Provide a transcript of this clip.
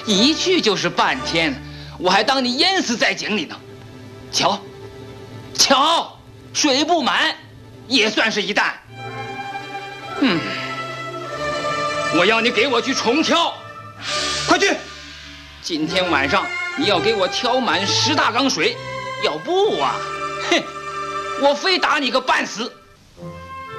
一去就是半天，我还当你淹死在井里呢。瞧，瞧，水不满，也算是一担。我要你给我去重挑，快去！今天晚上你要给我挑满10大缸水，要不啊，哼，我非打你个半死。